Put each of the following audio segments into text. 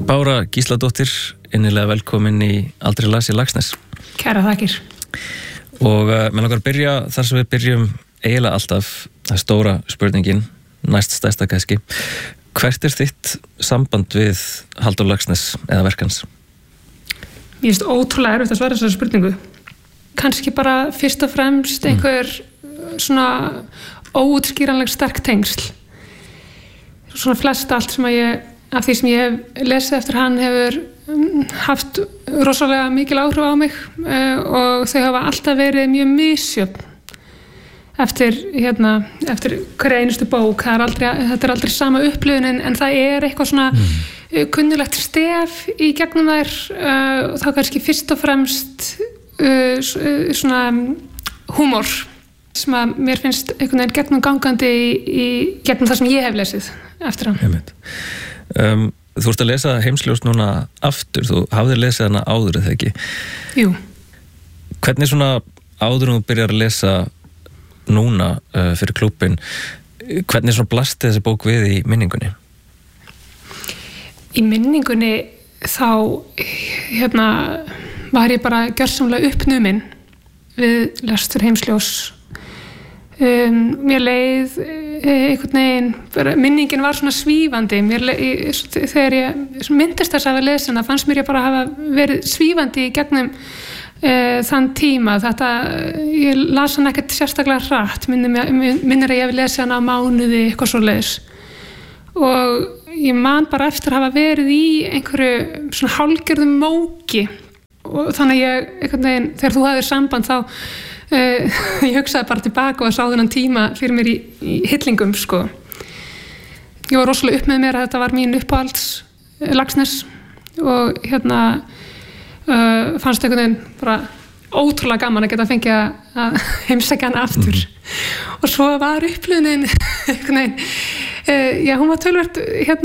Bára Gísladóttir, innilega velkomin í Aldrei las ég Laxness. Kæra þakkir. Og mér langar að byrja þar sem við byrjum eiginlega alltaf, það stóra spurningin, næst stærsta kannski. Hvert þitt samband við Halldór Laxness eða verk hans? Mér finnst ótrúlega erfitt að svara þessari spurningu. Kannski bara fyrst og fremst einhver svona óútskýranleg sterk tengsl. Svona flest allt sem af því sem ég hef lesið eftir hann hefur haft rosalega mikil áhrif á mig og þau hafa alltaf verið mjög misjöfn eftir hverja einustu bók. Þetta er aldrei sama upplifun en það er eitthvað svona kunnulegt stef í gegnum þær og þá kannski fyrst og fremst svona húmor sem að mér finnst einhvern veginn gegnum gangandi í gegnum það sem ég hef lesið eftir hann. Þú ert að lesa Heimsljós núna aftur, þú hafðir lesið hana áður eða ekki? Jú. Hvernig svona áður þú byrjar að lesa núna fyrir klúbbin, hvernig svona blasti þessi bók við í minningunni? Í minningunni þá var ég bara gjörsamlega uppnumin við lestur Heimsljós. Mér leið einhvern veginn, minningin var svona svífandi þegar ég myndist þess að hafa lesið það fannst mér ég bara hafa verið svífandi í gegnum þann tíma. Ég las hann ekkert sérstaklega hratt, minnir að ég hef lesið hann á mánuði eitthvað svoleiðis og ég man bara eftir að hafa verið í einhverju svona hálfgerðum móki og þannig einhvern veginn, þegar þú hafðir samband þá ég hugsaði bara tilbaka og sá þennan tíma fyrir mér í hillingum sko. Ég var rosalega upp með mér að þetta var mín uppáhalds Laxness og fannst einhvern veginn bara ótrúlega gaman að geta fengið að heimsækja hana aftur og svo var upplifunin einhvern veginn hún var töluvert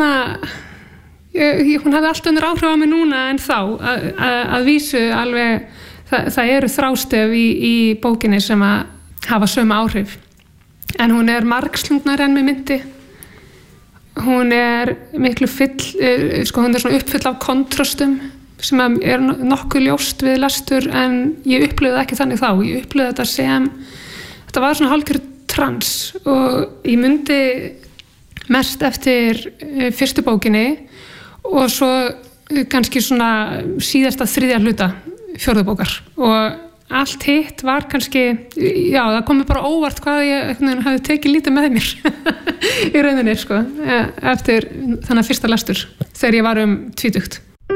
hún hafði allt önnur áhrif á mig núna en þá að vísu alveg það eru þrástef í bókinni sem að hafa sömu áhrif en hún er margslungnar enn með myndi hún er miklu hún er svona uppfull af kontrastum sem er nokkuð ljóst við lestur en ég upplifði ekki þannig þá ég upplifði þetta sem þetta var svona hálfgerð trans og ég myndi mest eftir fyrstu bókinni og svo kannski svona síðasta þriðja hluta fjórðu bókar og allt hitt var kannski það kom mér bara óvart hvað ég hafði tekið lítið með mér í rauninni sko eftir þannig fyrsta lestur þegar ég var 20.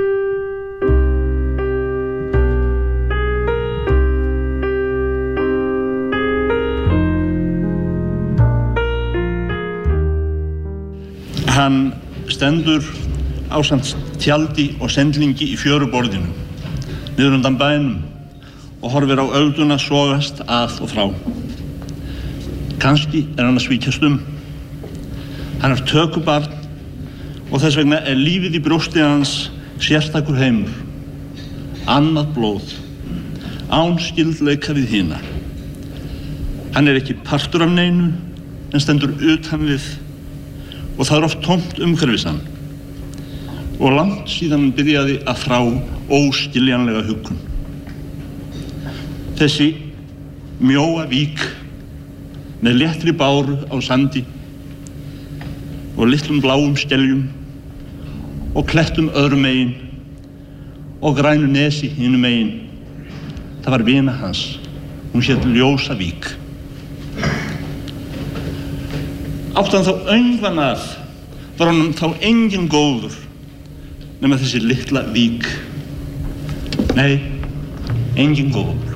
Hann stendur ásamt tjaldi og sendlingi í fjöruborðinu niður undan bænum og horfir á ölduna sogast að og frá. Kannski hann að svíkjast Hann er tökubarn og þess vegna er lífið í brjósti hans sérstakur heimur. Annað blóð, án skyldleika við hina. Hann er ekki partur af neinu en stendur utan við og það er oft tómt umhverfis hann. Og langt síðan hann byrjaði að þrá óskiljanlega huggun. Þessi mjóa vík með léttri báru á sandi og litlum bláum skeljum og klettum öðrum megin og grænu nesi hinum megin. Það var vina hans. Hún hét Ljósavík. Átti hann þá öngvan að var honum þá enginn góður nema þessi litla vík. Nei, enginn góður.